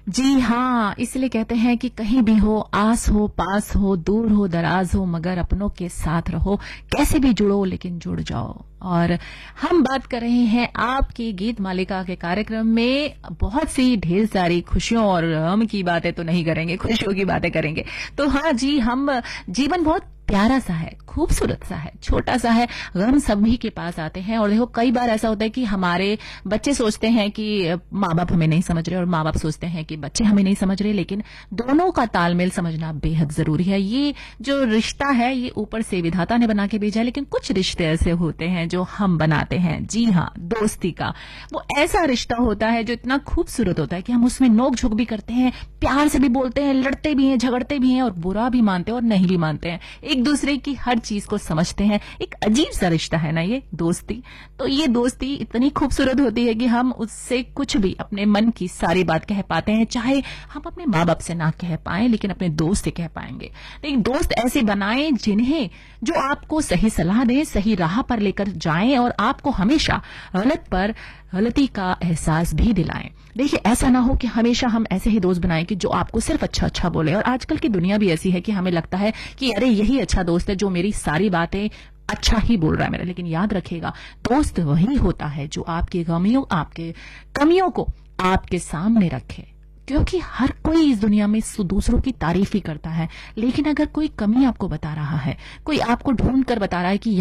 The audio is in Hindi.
जी हाँ, इसलिए कहते हैं कि कहीं भी हो, आस हो, पास हो, दूर हो, दराज हो, मगर अपनों के साथ रहो। कैसे भी जुड़ो लेकिन जुड़ जाओ। और हम बात कर रहे हैं आपकी गीत मालिका के कार्यक्रम में। बहुत सी ढेर सारी खुशियों और गम की बातें तो नहीं करेंगे, खुशियों की बातें करेंगे। तो हाँ जी, हम जीवन बहुत प्यारा सा है, खूबसूरत सा है, छोटा सा है। गम सभी के पास आते हैं। और देखो, कई बार ऐसा होता है कि हमारे बच्चे सोचते हैं कि माँ बाप हमें नहीं समझ रहे, और माँ बाप सोचते हैं कि बच्चे हमें नहीं समझ रहे। लेकिन दोनों का तालमेल समझना बेहद जरूरी है। ये जो रिश्ता है, ये ऊपर से विधाता ने बना के भेजा है, लेकिन कुछ रिश्ते ऐसे होते हैं जो हम बनाते हैं। जी हाँ, दोस्ती का वो ऐसा रिश्ता होता है जो इतना खूबसूरत होता है कि हम उसमें नोक झोंक भी करते हैं, प्यार से भी बोलते हैं, लड़ते भी हैं, झगड़ते भी हैं, और बुरा भी मानते हैं और नहीं भी मानते हैं। एक दूसरे की हर चीज को समझते हैं। एक अजीब सा रिश्ता है ना ये दोस्ती। तो ये दोस्ती इतनी खूबसूरत होती है कि हम उससे कुछ भी, अपने मन की सारी बात कह पाते हैं। चाहे हम अपने माँ बाप से ना कह पाए, लेकिन अपने दोस्त से कह पाएंगे। लेकिन दोस्त ऐसे बनाएं जिन्हें, जो आपको सही सलाह दें, सही राह पर लेकर जाएं, और आपको हमेशा गलत पर गलती का एहसास भी दिलाएं। देखिए, ऐसा ना हो कि हमेशा हम ऐसे ही दोस्त बनाएं कि जो आपको सिर्फ अच्छा अच्छा बोले। और आजकल की दुनिया भी ऐसी है कि हमें लगता है कि अरे यही अच्छा दोस्त है जो मेरी सारी बातें अच्छा ही बोल रहा है मेरा। लेकिन याद रखिएगा, दोस्त वही होता है जो आपकी गमियों, आपके कमियों को आपके सामने रखे। क्योंकि हर कोई इस दुनिया में दूसरों की तारीफ ही करता है। लेकिन अगर कोई कमी आपको बता रहा है, कोई आपको ढूंढ कर बता रहा है कि